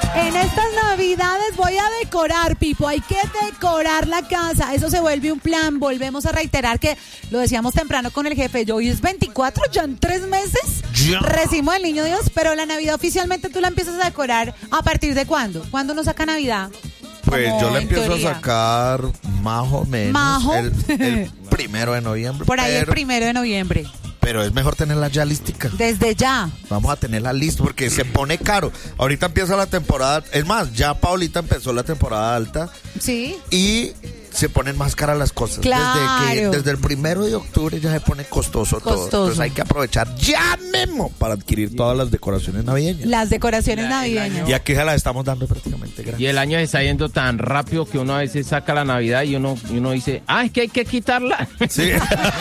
En estas navidades voy a decorar, Pipo. Hay que decorar la casa. Eso se vuelve un plan. Volvemos a reiterar que lo decíamos temprano con el jefe. Yo hoy es 24, ya en 3 meses recibimos el niño Dios. Pero la Navidad oficialmente tú la empiezas a decorar. ¿A partir de cuándo? ¿Cuándo uno saca Navidad? Pues yo la empiezo a sacar más o menos el 1 de noviembre. Por ahí el 1 de noviembre. Pero es mejor tenerla ya listica. Desde ya. Vamos a tenerla lista porque se pone caro. Ahorita empieza la temporada. Es más, ya Paulita empezó la temporada alta. Sí. Y se ponen más caras las cosas. Claro. Desde el 1 de octubre ya se pone costoso todo. Entonces hay que aprovechar ya mismo para adquirir todas las decoraciones navideñas. Las decoraciones navideñas. Y aquí se las estamos dando prácticamente gratis. Y el año se está yendo tan rápido que uno a veces saca la Navidad y uno dice, es que hay que quitarla. Sí.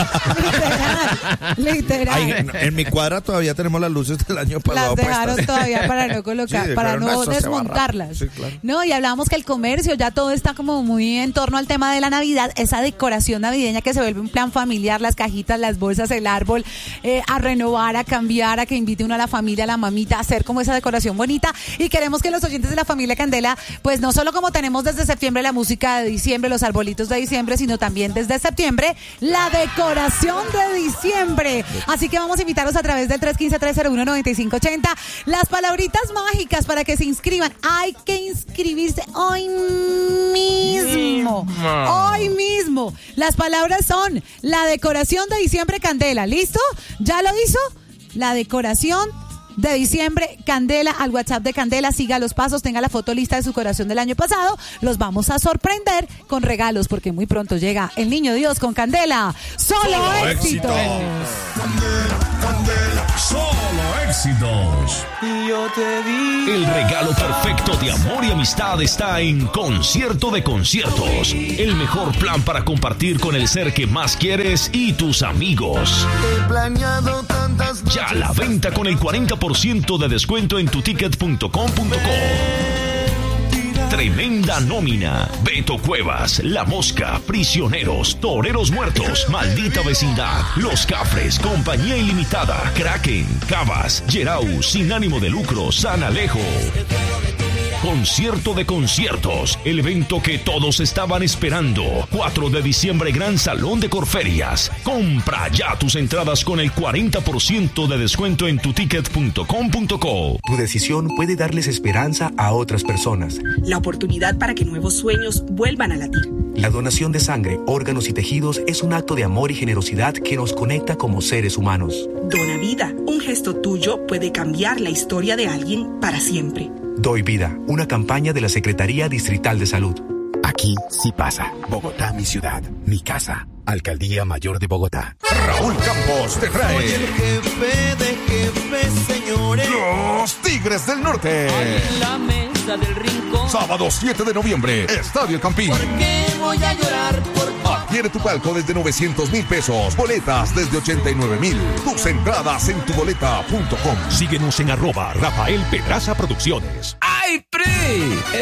Literal. Ay, en mi cuadra todavía tenemos las luces del año pasado. Las dejaron todavía para no colocar, sí, para no desmontarlas. Sí, claro. No, y hablábamos que el comercio ya todo está como muy en torno al tema de la Navidad, esa decoración navideña que se vuelve un plan familiar, las cajitas, las bolsas, el árbol, a renovar, a cambiar, a que invite uno a la familia, a la mamita, a hacer como esa decoración bonita. Y queremos que los oyentes de la familia Candela, pues no solo como tenemos desde septiembre la música de diciembre, los arbolitos de diciembre, sino también desde septiembre la decoración de diciembre. Así que vamos a invitarlos a través del 315-301-9580 las palabritas mágicas para que se inscriban. Hay que inscribirse hoy mismo. Hoy mismo. Las palabras son la decoración de diciembre Candela. ¿Listo? ¿Ya lo hizo? La decoración de diciembre Candela al WhatsApp de Candela. Siga los pasos, tenga la foto lista de su corazón del año pasado. Los vamos a sorprender con regalos porque muy pronto llega el Niño Dios con Candela. ¡Solo éxitos! Candela, solo éxitos. Yo te vi. El regalo perfecto de amor y amistad está en Concierto de Conciertos. El mejor plan para compartir con el ser que más quieres y tus amigos. He planeado tantas noches. Ya a la venta con el 40% de descuento en tuticket.com.co. Tremenda nómina. Beto Cuevas, La Mosca, Prisioneros, Toreros Muertos, Maldita Vecindad, Los Cafres, Compañía Ilimitada, Kraken, Cabas, Gerau, Sin Ánimo de Lucro, San Alejo. Concierto de Conciertos, el evento que todos estaban esperando. 4 de diciembre, Gran Salón de Corferias. Compra ya tus entradas con el 40% de descuento en tuticket.com.co. Tu decisión puede darles esperanza a otras personas. La oportunidad para que nuevos sueños vuelvan a latir. La donación de sangre, órganos y tejidos es un acto de amor y generosidad que nos conecta como seres humanos. Dona vida. Un gesto tuyo puede cambiar la historia de alguien para siempre. Doy Vida, una campaña de la Secretaría Distrital de Salud. Aquí sí pasa. Bogotá, mi ciudad, mi casa. Alcaldía Mayor de Bogotá. Raúl Campos te trae. Soy el jefe de jefes, señores. Los Tigres del Norte. En la mesa del rincón. Sábado 7 de noviembre, Estadio El Campín. ¿Por qué voy a llorar por ti? Adquiere tu palco desde 900,000 pesos. Boletas desde 89,000. Tus entradas en tuboleta.com. Síguenos en @Rafael Pedraza Producciones. ¡Ay, PRI!